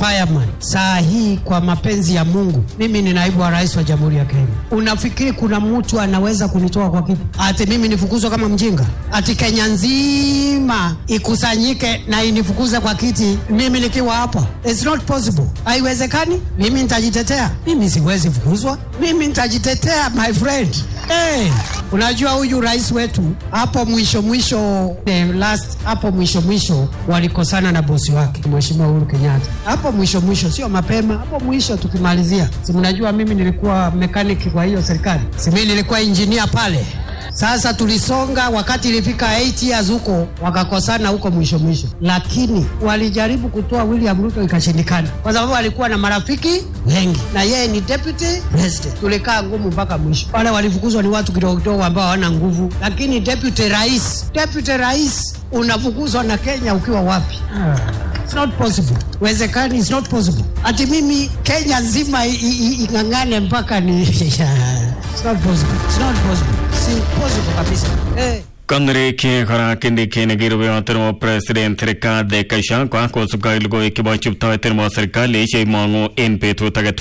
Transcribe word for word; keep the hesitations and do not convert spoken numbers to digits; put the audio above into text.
fireman. Saa hii kwa mapenzi ya Mungu, mimi ni naibu wa rais wa Jamhuri ya Kenya. Unafikiri kuna mtu anaweza kunitoa kwa kitu? Ati mimi nifukuzwe kama mjinga? Ati Kenya nzima ikusanyike na inifukuze kwa kiti mimi nikiwa hapa? It's not possible. Haiwezekani. Mimi nitajitetea. Mimi siwezi fukuzwa. Mimi nitajitetea, my friend. Hey, unajua huyu rais wetu hapo mwisho mwisho the last hapo mwisho mwisho walikosana na bosi wake Mheshimiwa Uhuru Kenyatta. Hapo mwisho mwisho, sio mapema, hapo mwisho tukimalizia. Si mnajua mimi nilikuwa mechanic kwa hiyo serikali. Si mimi nilikuwa engineer pale. Sasa tulisonga, wakati ilifika eight years huko wakakosana huko mwisho mwisho. Lakini walijaribu kutoa William Ruto ikashindikana. Kwa sababu alikuwa na marafiki wengi na yeye ni deputy president. Tulikaa ngumu mpaka mwisho. Wale walifukuzwa ni watu kidogo kidogo ambao hawana nguvu. Lakini deputy rais, deputy rais unafukuzwa na Kenya ukiwa wapi? It's not possible. Wezekani, it's not possible. Ati mimi Kenya nzima ingangane mpaka ni It's not possible. It's not possible. It's impossible kabisa. Eh. Kandre ke khara kende kene girobe atermo president Rigathi Gachagua ko suka ilgo ikiba chupta termo sarkar le che mango en petro tagat